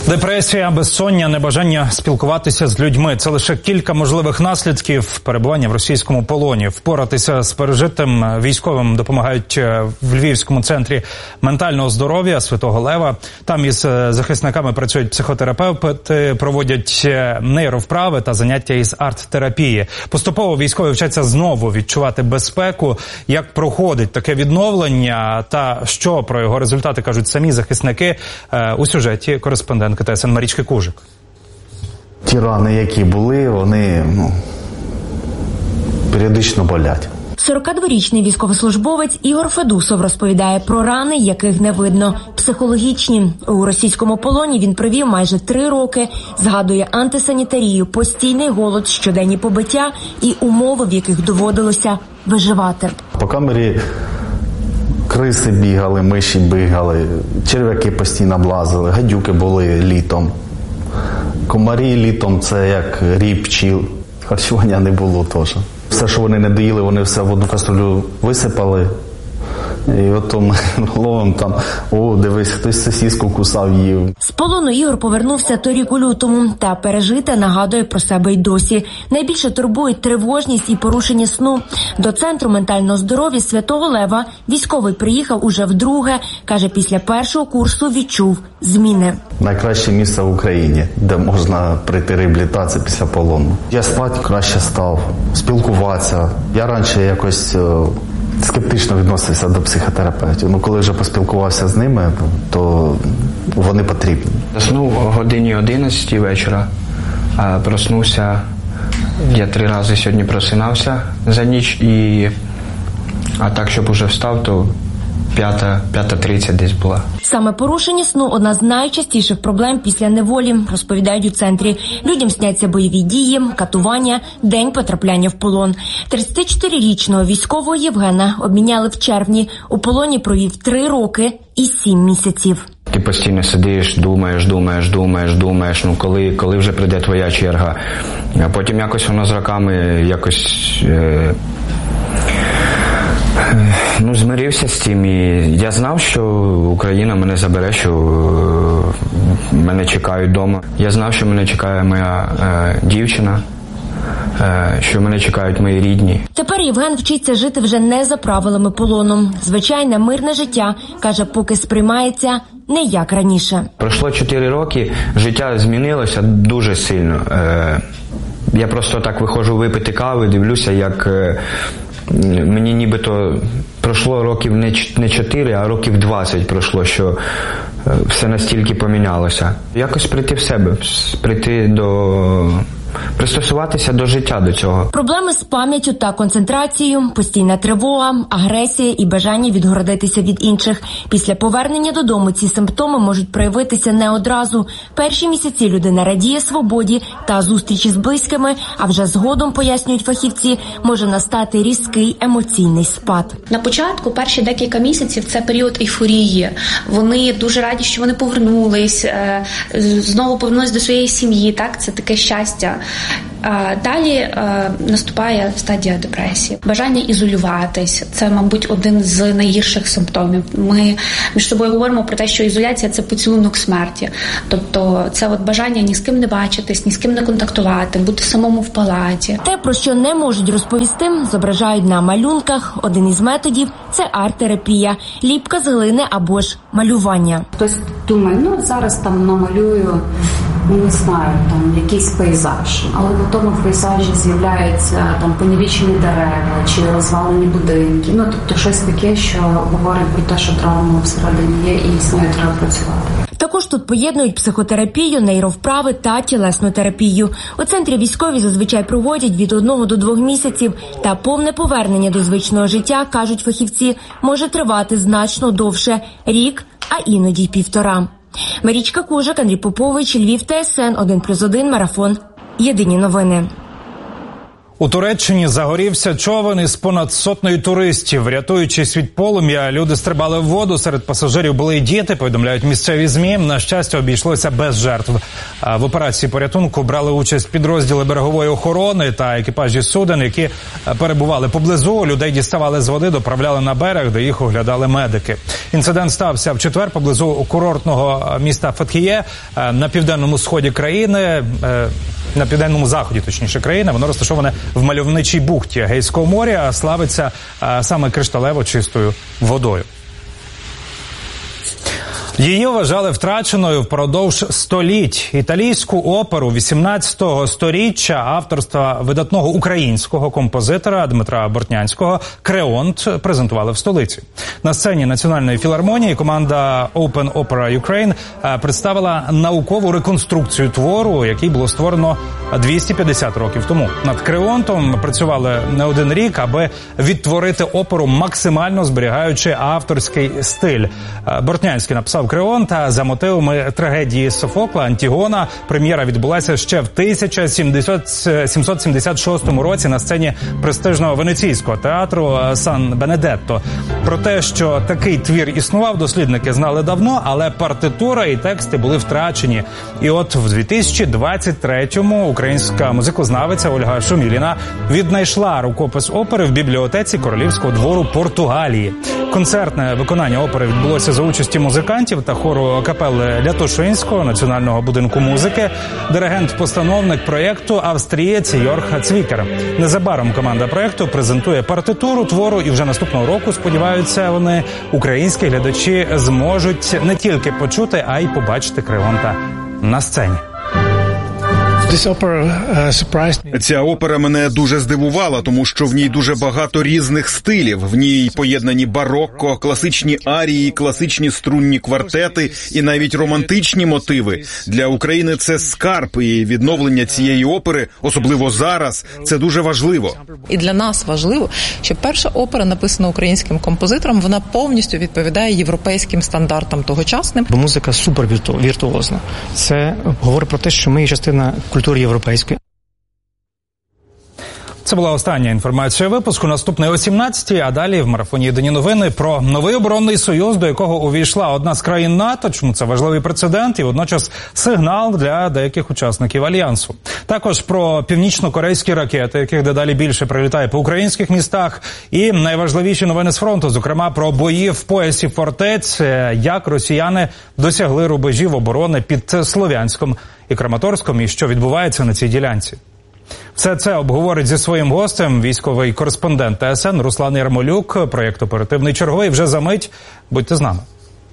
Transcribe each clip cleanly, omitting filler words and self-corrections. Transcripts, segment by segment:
Депресія, безсоння, небажання спілкуватися з людьми – це лише кілька можливих наслідків перебування в російському полоні. Впоратися з пережитим військовим допомагають в Львівському центрі ментального здоров'я Святого Лева. Там із захисниками працюють психотерапевти, проводять нейровправи та заняття із арт-терапії. Поступово військові вчаться знову відчувати безпеку. Як проходить таке відновлення та що про його результати кажуть самі захисники – у сюжеті кореспондентки ТСН Марічки Кужик. Ті рани, які були, вони періодично болять. 42-річний військовослужбовець Ігор Федусов розповідає про рани, яких не видно. Психологічні. У російському полоні він провів майже 3 роки. Згадує антисанітарію, постійний голод, щоденні побиття і умови, в яких доводилося виживати. По камері криси бігали, миші бігали, черв'яки постійно облазили, гадюки були літом. Комарі літом – це як рій пчіл. Харчування не було теж. Все, що вони не доїли, вони все в одну каструлю висипали. І от ми ловимо там, дивись, хтось сосиску кусав, їв. З полону Ігор повернувся торік у лютому. Та пережите нагадує про себе й досі. Найбільше турбують тривожність і порушення сну. До Центру ментального здоров'я Святого Лева військовий приїхав уже вдруге. Каже, після першого курсу відчув зміни. Найкраще місце в Україні, де можна пройти реабілітацію після полону. Я спати краще став, спілкуватися. Я раніше якось скептично відносився до психотерапевтів. Коли вже поспілкувався з ними, то вони потрібні. Заснув о годині 11 вечора, а проснувся, я 3 рази сьогодні просинався за ніч, а так, щоб уже встав, то 5:30 десь була. Саме порушення сну – одна з найчастіших проблем після неволі, розповідають у центрі. Людям сняться бойові дії, катування, день потрапляння в полон. 34-річного військового Євгена обміняли в червні. У полоні провів 3 роки і 7 місяців. Ти постійно сидиш, думаєш, коли вже прийде твоя черга. А потім якось воно з роками змирився з тим, і я знав, що Україна мене забере, що мене чекають вдома. Я знав, що мене чекає моя дівчина, що мене чекають мої рідні. Тепер Євген вчиться жити вже не за правилами полону. Звичайне мирне життя, каже, поки сприймається не як раніше. Пройшло 4 роки, життя змінилося дуже сильно. Я просто так виходжу випити кави, дивлюся, як мені нібито пройшло років не 4, а років 20 пройшло, що все настільки помінялося. Якось прийти в себе, пристосуватися до життя до цього. Проблеми з пам'яттю та концентрацією, постійна тривога, агресія і бажання відгородитися від інших. Після повернення додому ці симптоми можуть проявитися не одразу. Перші місяці людина радіє свободі та зустрічі з близькими, а вже згодом, пояснюють фахівці, може настати різкий емоційний спад. На початку, перші декілька місяців, це період ейфорії. Вони дуже раді, що вони повернулись, знову повернулись до своєї сім'ї, так? Це таке щастя. Далі наступає стадія депресії. Бажання ізолюватись – це, мабуть, один з найгірших симптомів. Ми між собою говоримо про те, що ізоляція – це поцілунок смерті. Тобто це бажання ні з ким не бачитись, ні з ким не контактувати, бути самому в палаті. Те, про що не можуть розповісти, зображають на малюнках. Один із методів – це арт-терапія, ліпка з глини або ж малювання. Хтось думає, зараз там намалюю, не знаю, там якийсь пейзаж, але в тому пейзажі з'являються там понівечені дерева чи розвалені будинки. Тобто щось таке, що говорить про те, що травма всередині є і з нею треба працювати. Також тут поєднують психотерапію, нейровправи та тілесну терапію. У центрі військові зазвичай проводять від 1 до 2 місяців. Та повне повернення до звичного життя, кажуть фахівці, може тривати значно довше – рік, а іноді 1,5. Марічка Кужик, Андрій Попович, Львів, ТСН 1+1, Марафон. Єдині новини. У Туреччині загорівся човен із понад сотнею туристів. Рятуючись від полум'я, люди стрибали в воду. Серед пасажирів були й діти, повідомляють місцеві ЗМІ. На щастя, обійшлося без жертв. В операції порятунку брали участь підрозділи берегової охорони та екіпажі суден, які перебували поблизу. Людей діставали з води, доправляли на берег, де їх оглядали медики. Інцидент стався в четвер поблизу курортного міста Фетхіє на південному сході країни. На південному заході, точніше, країни. Воно розташоване в мальовничій бухті Егейського моря, а славиться саме кришталево чистою водою. Її вважали втраченою впродовж століть. Італійську оперу 18-го сторіччя авторства видатного українського композитора Дмитра Бортнянського «Креонт» презентували в столиці. На сцені Національної філармонії команда Open Opera Ukraine представила наукову реконструкцію твору, який було створено 250 років тому. Над «Креонтом» працювали не один рік, аби відтворити оперу, максимально зберігаючи авторський стиль. Бортнянський написав «Креонт» за мотивами трагедії Софокла «Антігона». Прем'єра відбулася ще в 1776 році на сцені престижного венеційського театру Сан-Бенедетто. Про те, що такий твір існував, дослідники знали давно, але партитура і тексти були втрачені. І от в 2023-му українська музикознавиця Ольга Шуміліна віднайшла рукопис опери в бібліотеці Королівського двору Португалії. Концертне виконання опери відбулося за участі музикантів та хору капели Лятошинського національного будинку музики. Диригент-постановник проєкту австрієць Йорг Цвікер. Незабаром команда проєкту презентує партитуру твору, і вже наступного року, сподіваються вони, українські глядачі зможуть не тільки почути, а й побачити Креонта на сцені. Ця опера мене дуже здивувала, тому що в ній дуже багато різних стилів. В ній поєднані барокко, класичні арії, класичні струнні квартети і навіть романтичні мотиви. Для України це скарб, і відновлення цієї опери, особливо зараз, це дуже важливо. І для нас важливо, що перша опера, написана українським композитором, вона повністю відповідає європейським стандартам тогочасним. Бо музика супервіртуозна. Це говорить про те, що ми є частина культури європейської. Це була остання інформація випуску. Наступний о 17-й, а далі в марафоні «Єдині новини» про новий оборонний союз, до якого увійшла одна з країн НАТО. Чому це важливий прецедент і водночас сигнал для деяких учасників Альянсу. Також про північно-корейські ракети, яких дедалі більше прилітає по українських містах. І найважливіші новини з фронту, зокрема про бої в поясі фортець, як росіяни досягли рубежів оборони під Слов'янськом і Краматорськом, і що відбувається на цій ділянці. Все це обговорить зі своїм гостем військовий кореспондент ТСН Руслан Ярмолюк. Проєкт «Оперативний черговий» вже за мить. Будьте з нами.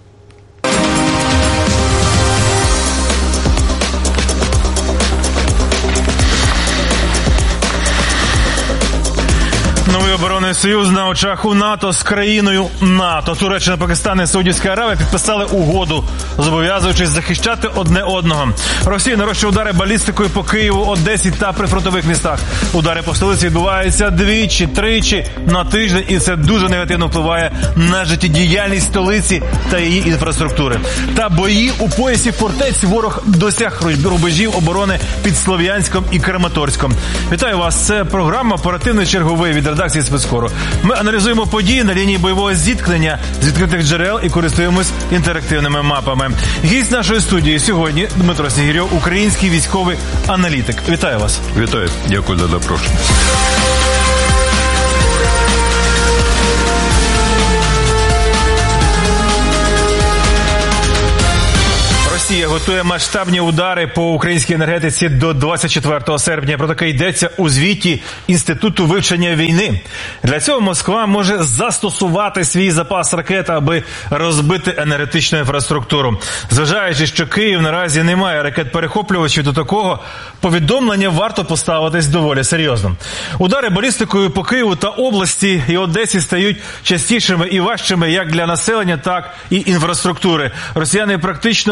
Новий оборонний союз на очах у НАТО з країною НАТО. Туреччина, Пакистан і Саудівська Аравія підписали угоду, зобов'язуючись захищати одне одного. Росія нарощує удари балістикою по Києву, Одесі та прифронтових містах. Удари по столиці відбуваються двічі, тричі на тиждень, і це дуже негативно впливає на життєдіяльність столиці та її інфраструктури. Та бої у поясі фортець. Ворог досяг рубежів оборони під Слов'янськом і Краматорськом. Вітаю вас, це програма «Оперативний черговий» від редакції Спецкору. Ми аналізуємо події на лінії бойового зіткнення з відкритих джерел і користуємось інтерактивними мапами. Гість нашої студії сьогодні Дмитро Снігирьов, український військовий аналітик. Вітаю вас. Вітаю. Дякую за запрошення. Росія готує масштабні удари по українській енергетиці до 24 серпня. Про таке йдеться у звіті Інституту вивчення війни. Для цього Москва може застосувати свій запас ракет, аби розбити енергетичну інфраструктуру. Зважаючи, що Київ наразі не має ракет-перехоплювачів, до такого повідомлення варто поставитись доволі серйозно. Удари балістикою по Києву та області і Одесі стають частішими і важчими як для населення, так і інфраструктури. Росіяни практично за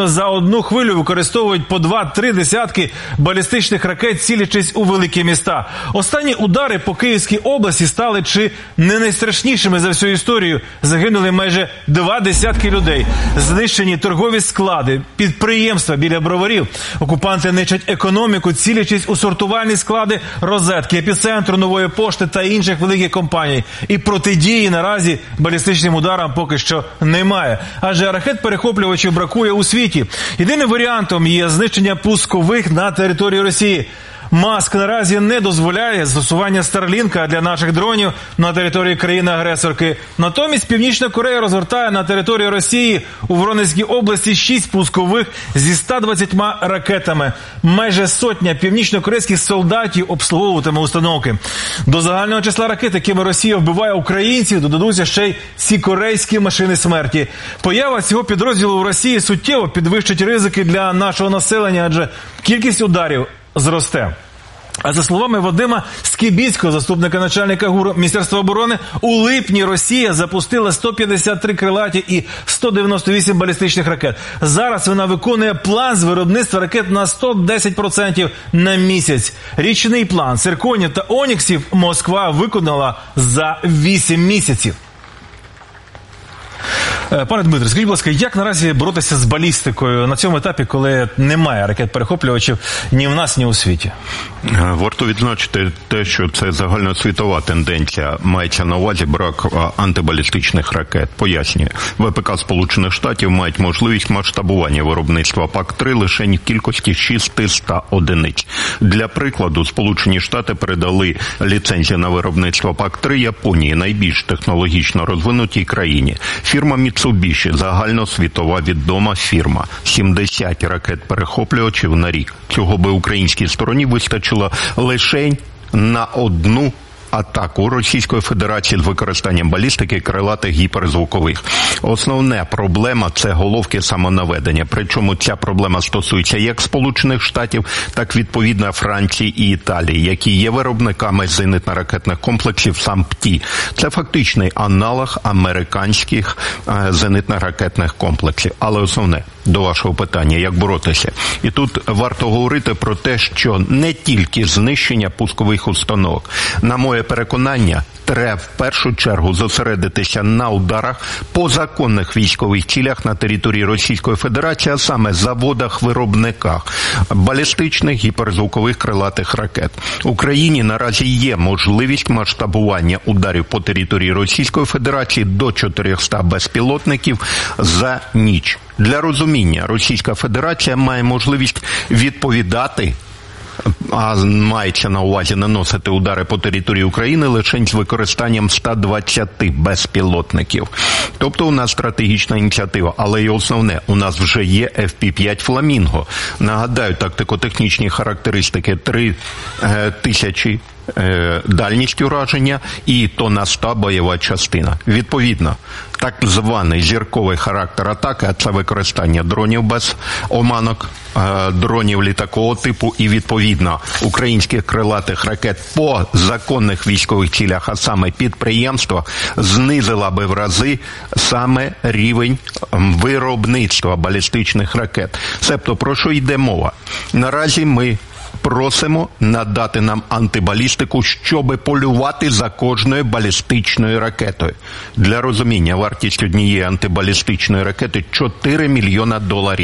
одну хвилю використовують по 2-3 десятки балістичних ракет, цілячись у великі міста. Останні удари по Київській області стали чи не найстрашнішими за всю історію. Загинули майже 2 десятки людей. Знищені торгові склади, підприємства біля Броварів. Окупанти нищать економіку, цілячись у сортувальні склади розетки, епіцентру Нової пошти та інших великих компаній. І протидії наразі балістичним ударам поки що немає. Адже ракет-перехоплювачів бракує у світі. Єдиним варіантом є знищення пускових на території Росії. Маск наразі не дозволяє застосування Старлінка для наших дронів на території країни-агресорки. Натомість Північна Корея розгортає на території Росії у Воронезькій області 6 пускових зі 120 ракетами. Майже сотня північно-корейських солдатів обслуговуватиме установки. До загального числа ракет, якими Росія вбиває українців, додадуться ще й ці корейські машини смерті. Поява цього підрозділу в Росії суттєво підвищить ризики для нашого населення, адже кількість ударів зросте. А за словами Вадима Скібіцького, заступника начальника ГУР Міністерства оборони, у липні Росія запустила 153 крилаті і 198 балістичних ракет. Зараз вона виконує план з виробництва ракет на 110% на місяць. Річний план цирконів та оніксів Москва виконала за 8 місяців. Пане Дмитре, скажіть, будь ласка, як наразі боротися з балістикою на цьому етапі, коли немає ракет-перехоплювачів ні в нас, ні у світі? Варто відзначити те, що це загальносвітова тенденція. Мається на увазі брак антибалістичних ракет. Пояснюю. ВПК Сполучених Штатів мають можливість масштабування виробництва ПАК-3 лише в кількості 600 одиниць. Для прикладу, Сполучені Штати передали ліцензію на виробництво ПАК-3 Японії, найбільш технологічно розвинутій країні. Фірма Mitsubishi, загальносвітова відома фірма. 70 ракет-перехоплювачів на рік. Цього би українській стороні вистачило лише на одну атаку Російської Федерації з використанням балістики крилатих гіперзвукових. Основна проблема – це головки самонаведення. Причому ця проблема стосується як Сполучених Штатів, так відповідно Франції і Італії, які є виробниками зенітно-ракетних комплексів САМ-ПТІ. Це фактичний аналог американських зенітно-ракетних комплексів. Але основне, до вашого питання, як боротися. І тут варто говорити про те, що не тільки знищення пускових установок. На моє переконання, треба в першу чергу зосередитися на ударах по законних військових цілях на території Російської Федерації, а саме заводах-виробниках балістичних гіперзвукових крилатих ракет. Україні наразі є можливість масштабування ударів по території Російської Федерації до 400 безпілотників за ніч. Для розуміння, Російська Федерація має можливість відповідати, а мається на увазі наносити удари по території України лише з використанням 120 безпілотників. Тобто у нас стратегічна ініціатива, але і основне, у нас вже є FP-5 «Фламінго». Нагадаю, тактико-технічні характеристики 3000 дальність ураження і тонна 100 бойова частина. Відповідно, так званий зірковий характер атаки, а це використання дронів без оманок, дронів літакового типу і, відповідно, українських крилатих ракет по законних військових цілях, а саме підприємства, знизила би в рази саме рівень виробництва балістичних ракет. Себто, про що йде мова? Наразі ми просимо надати нам антибалістику, щоби полювати за кожною балістичною ракетою. Для розуміння, вартість однієї антибалістичної ракети – $4 мільйона.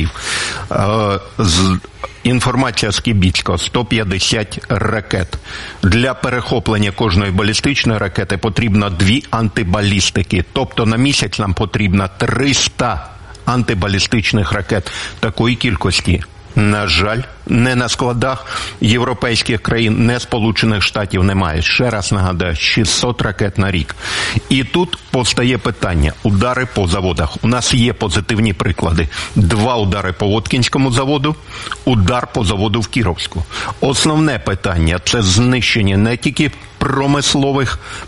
Інформація з Кібіцького – 150 ракет. Для перехоплення кожної балістичної ракети потрібно 2 антибалістики. Тобто на місяць нам потрібно 300 антибалістичних ракет. Такої кількості, на жаль, не на складах європейських країн, не Сполучених Штатів немає. Ще раз нагадаю, 600 ракет на рік. І тут постає питання. Удари по заводах. У нас є позитивні приклади. 2 удари по Воткінському заводу, удар по заводу в Кіровську. Основне питання – це знищення не тільки промислових